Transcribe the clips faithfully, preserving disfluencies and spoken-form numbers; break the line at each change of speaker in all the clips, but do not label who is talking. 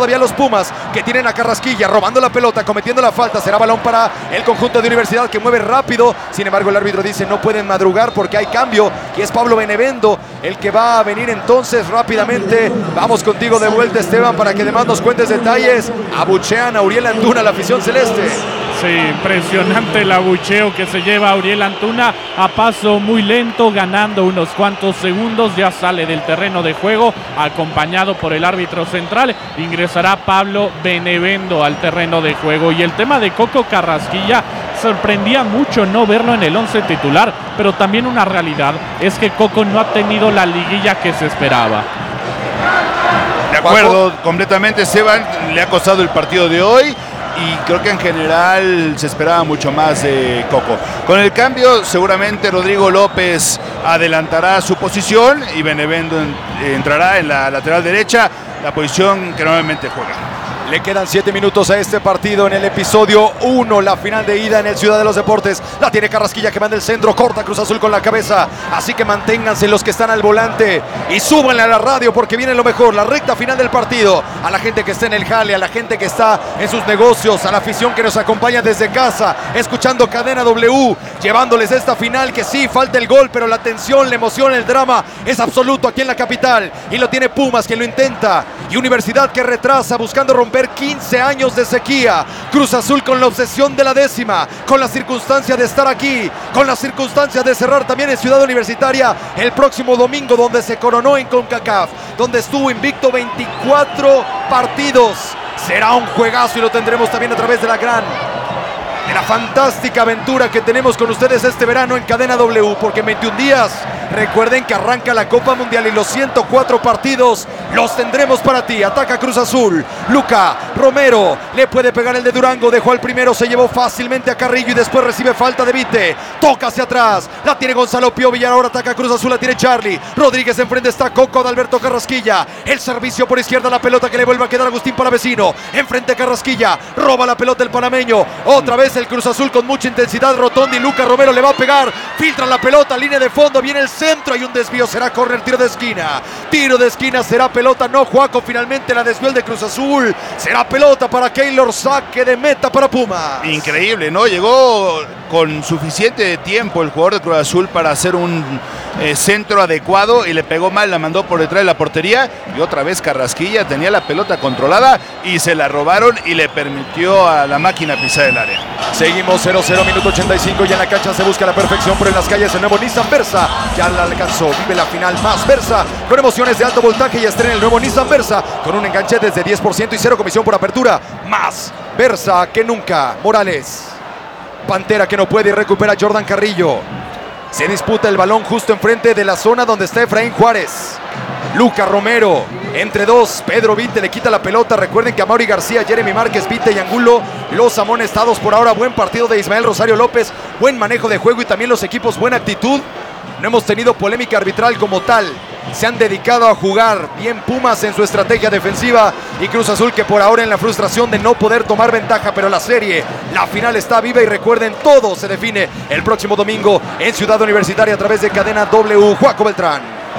todavía los Pumas, que tienen a Carrasquilla robando la pelota, cometiendo la falta. Será balón para el conjunto de Universidad, que mueve rápido. Sin embargo, el árbitro dice no pueden madrugar porque hay cambio, y es Pablo Benevendo el que va a venir entonces rápidamente. Vamos contigo de vuelta, Esteban, para que además nos cuentes detalles. Abuchean a Uriel Antuna, la afición celeste.
Sí, impresionante el abucheo que se lleva a Uriel Antuna a paso muy lento, ganando unos cuantos segundos. Ya sale del terreno de juego acompañado por el árbitro central. Ingresará Pablo Benevendo al terreno de juego. Y el tema de Coco Carrasquilla, sorprendía mucho no verlo en el once titular, pero también una realidad es que Coco no ha tenido la liguilla que se esperaba.
De acuerdo, completamente, Esteban. Le ha costado el partido de hoy y creo que en general se esperaba mucho más de Coco. Con el cambio, seguramente Rodrigo López adelantará su posición y Benevendo entrará en la lateral derecha, la posición que normalmente juega.
Le quedan siete minutos a este partido en el episodio uno, la final de ida en el Ciudad de los Deportes. La tiene Carrasquilla, que manda el centro, corta Cruz Azul con la cabeza. Así que manténganse los que están al volante y súbanle a la radio porque viene lo mejor, la recta final del partido. A la gente que está en el jale, a la gente que está en sus negocios, a la afición que nos acompaña desde casa, escuchando Cadena W, llevándoles esta final que sí, falta el gol, pero la tensión, la emoción, el drama es absoluto aquí en la capital. Y lo tiene Pumas, que lo intenta, y Universidad, que retrasa buscando romper quince años de sequía. Cruz Azul con la obsesión de la décima, con la circunstancia de estar aquí, con la circunstancia de cerrar también en Ciudad Universitaria el próximo domingo, donde se coronó en CONCACAF, donde estuvo invicto veinticuatro partidos. Será un juegazo y lo tendremos también a través de la gran, de la fantástica aventura que tenemos con ustedes este verano en Cadena W, porque en veintiún días, recuerden que arranca la Copa Mundial y los ciento cuatro partidos los tendremos para ti. Ataca Cruz Azul, Luca Romero, le puede pegar el de Durango, dejó al primero, se llevó fácilmente a Carrillo y después recibe falta de Vite, toca hacia atrás, la tiene Gonzalo Pío Villar, ahora ataca Cruz Azul, la tiene Charlie Rodríguez, enfrente está Coco de Alberto Carrasquilla, el servicio por izquierda, la pelota que le vuelve a quedar a Agustín Palavecino, enfrente Carrasquilla, roba la pelota el panameño, otra vez el Cruz Azul con mucha intensidad, Rotondi, Luca Romero le va a pegar, filtra la pelota, línea de fondo, viene el centro, hay un desvío, será córner, tiro de esquina, tiro de esquina, será pelota, no Juaco, finalmente la desvió el de Cruz Azul, será pelota para Keylor, saque de meta para Puma.
Increíble, ¿no? Llegó con suficiente tiempo el jugador de Cruz Azul para hacer un eh, centro adecuado y le pegó mal, la mandó por detrás de la portería y otra vez Carrasquilla tenía la pelota controlada y se la robaron y le permitió a la máquina pisar el área.
Seguimos cero cero, minuto ochenta y cinco, ya en la cancha se busca la perfección, pero en las calles el nuevo Nissan Versa ya la alcanzó, vive la final más Versa, con emociones de alto voltaje y estrena el nuevo Nissan Versa, con un enganche desde diez por ciento y cero comisión por apertura, más Versa que nunca. Morales, Pantera que no puede y recupera Jordan Carrillo, se disputa el balón justo enfrente de la zona donde está Efraín Juárez. Luca Romero, entre dos, Pedro Vite le quita la pelota. Recuerden que Amaury García, Jeremy Márquez, Vite y Angulo los amonestados por ahora. Buen partido de Ismael Rosario López, buen manejo de juego y también los equipos, buena actitud. No hemos tenido polémica arbitral como tal. Se han dedicado a jugar bien Pumas en su estrategia defensiva y Cruz Azul, que por ahora en la frustración de no poder tomar ventaja, pero la serie, la final está viva y recuerden, todo se define el próximo domingo en Ciudad Universitaria a través de Cadena W. Juaco Beltrán.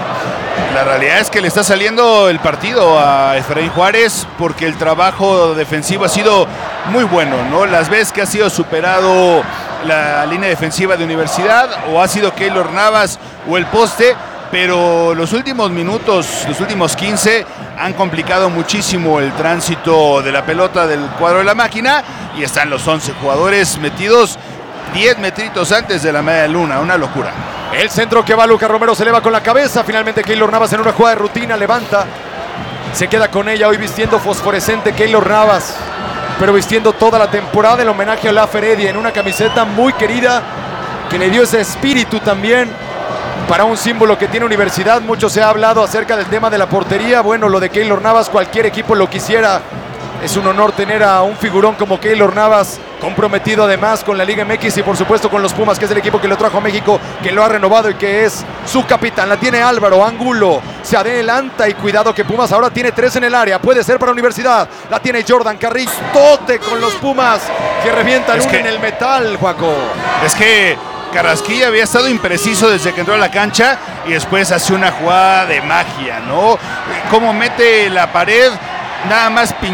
La realidad es que le está saliendo el partido a Efraín Juárez porque el trabajo defensivo ha sido muy bueno, ¿no? Las veces que ha sido superado la línea defensiva de Universidad, o ha sido Keylor Navas o el poste, pero los últimos minutos, los últimos quince, han complicado muchísimo el tránsito de la pelota del cuadro de la máquina y están los once jugadores metidos diez metritos antes de la media luna, una locura.
El centro que va Luca Romero se eleva con la cabeza, finalmente Keylor Navas en una jugada de rutina levanta, se queda con ella, hoy vistiendo fosforescente Keylor Navas, pero vistiendo toda la temporada el homenaje a La Feredia en una camiseta muy querida que le dio ese espíritu también para un símbolo que tiene Universidad. Mucho se ha hablado acerca del tema de la portería, bueno, lo de Keylor Navas cualquier equipo lo quisiera. Es un honor tener a un figurón como Keylor Navas, comprometido además con la Liga M X y por supuesto con los Pumas, que es el equipo que lo trajo a México, que lo ha renovado y que es su capitán. La tiene Álvaro, Angulo se adelanta y cuidado que Pumas ahora tiene tres en el área, puede ser para Universidad. La tiene Jordan Carrillo, tote con los Pumas que revientan uno en el metal, Juaco.
Es que Carrasquilla había estado impreciso desde que entró a la cancha y después hace una jugada de magia, ¿no? Cómo mete la pared, nada más